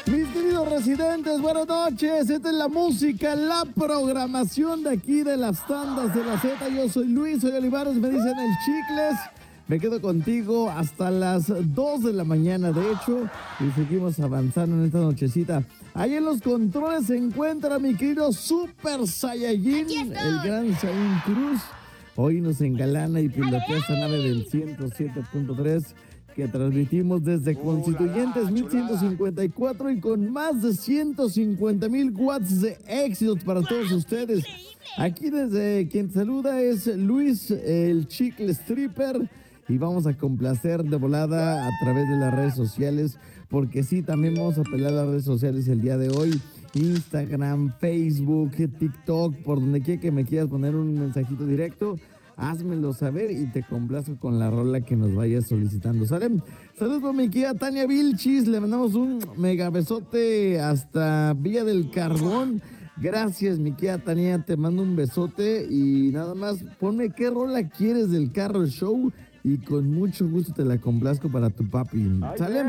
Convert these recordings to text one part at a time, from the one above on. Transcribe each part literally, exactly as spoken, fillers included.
Mis queridos residentes, buenas noches. Esta es la música, la programación de aquí de las tandas de la Z. Yo soy Luis, soy Olivares, me dicen el Chicles. Me quedo contigo hasta las dos de la mañana, de hecho, y seguimos avanzando en esta nochecita. Ahí en los controles se encuentra mi querido Super Saiyajin, el gran Saiyajin Cruz. Hoy nos engalana y pilotea esta nave del ciento siete punto tres que transmitimos desde Constituyentes mil ciento cincuenta y cuatro y con más de ciento cincuenta mil watts de éxitos para todos ustedes. Aquí desde quien te saluda es Luis, el Chicle Stripper, y vamos a complacer de volada a través de las redes sociales, porque sí, también vamos a apelar a las redes sociales el día de hoy. Instagram, Facebook, TikTok, por donde quiera que me quieras poner un mensajito directo, házmelo saber y te complazco con la rola que nos vayas solicitando. ¿Sale? Saludos por mi querida Tania Vilchis. Le mandamos un mega besote hasta Villa del Carbón. Gracias, mi querida Tania. Te mando un besote y nada más ponme qué rola quieres del Carro Show y con mucho gusto te la complazco para tu papi. ¿Sale?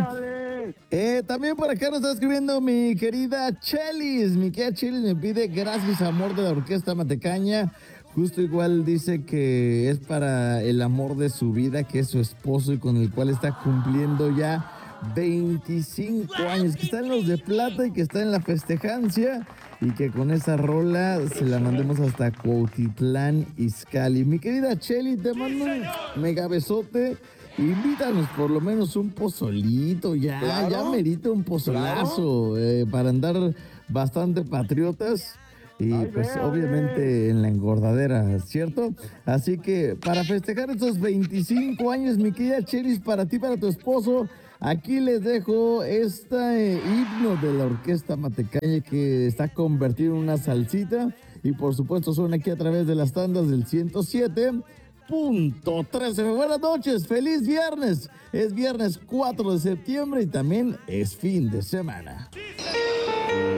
Eh, también por acá nos está escribiendo mi querida Chelis. Mi querida Chelis me pide gracias, amor de la Orquesta Matecaña. Justo igual dice que es para el amor de su vida, que es su esposo y con el cual está cumpliendo ya veinticinco años, que está en los de plata y que está en la festejancia, y que con esa rola se la mandemos hasta Cuautitlán Izcalli. Mi querida Cheli, te mando un mega besote. Invítanos por lo menos un pozolito, ya, claro, ya merita un pozolazo, claro, eh, para andar bastante patriotas. Y Ay, pues vea, obviamente vea. en la engordadera, ¿cierto? Así que para festejar estos veinticinco años, mi querida Cheris, para ti, para tu esposo, aquí les dejo este eh, himno de la Orquesta Matecaña que está convertido en una salsita. Y por supuesto son aquí a través de las tandas del ciento siete punto trece. Buenas noches, feliz viernes. Es viernes cuatro de septiembre y también es fin de semana.